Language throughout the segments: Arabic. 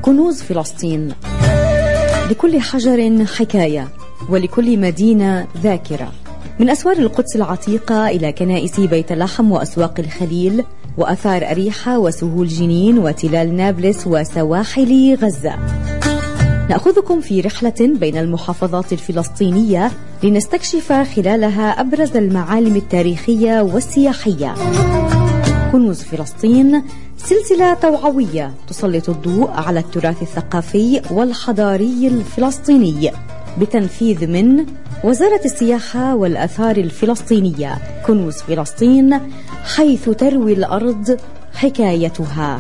كنوز فلسطين. لكل حجر حكاية، ولكل مدينة ذاكرة. من أسوار القدس العتيقة إلى كنائس بيت لحم وأسواق الخليل وأثار أريحة وسهول جنين وتلال نابلس وسواحل غزة. نأخذكم في رحلة بين المحافظات الفلسطينية لنستكشف خلالها أبرز المعالم التاريخية والسياحية. كنوز فلسطين سلسلة توعوية تسلط الضوء على التراث الثقافي والحضاري الفلسطيني بتنفيذ من وزارة السياحة والآثار الفلسطينية. كنوز فلسطين، حيث تروي الأرض حكايتها.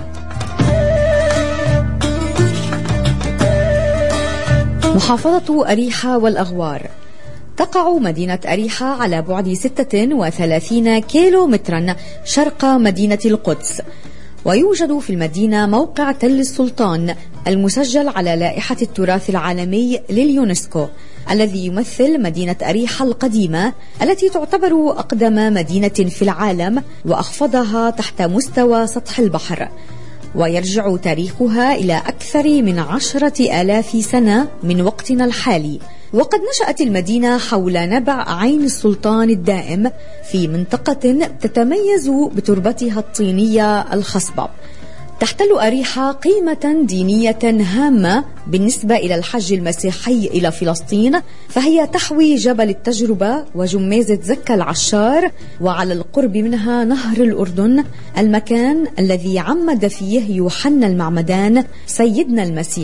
محافظة أريحة والأغوار. تقع مدينة أريحة على بعد 36 كيلو مترا شرق مدينة القدس، ويوجد في المدينة موقع تل السلطان المسجل على لائحة التراث العالمي لليونسكو، الذي يمثل مدينة أريحة القديمة التي تعتبر أقدم مدينة في العالم وأخفضها تحت مستوى سطح البحر، ويرجع تاريخها إلى أكثر من 10,000 سنة من وقتنا الحالي. وقد نشأت المدينة حول نبع عين السلطان الدائم في منطقة تتميز بتربتها الطينية الخصبة. تحتل أريحة قيمة دينية هامة بالنسبة إلى الحج المسيحي إلى فلسطين، فهي تحوي جبل التجربة وجميزة زكا العشار، وعلى القرب منها نهر الأردن، المكان الذي عمد فيه يوحنا المعمدان سيدنا المسيح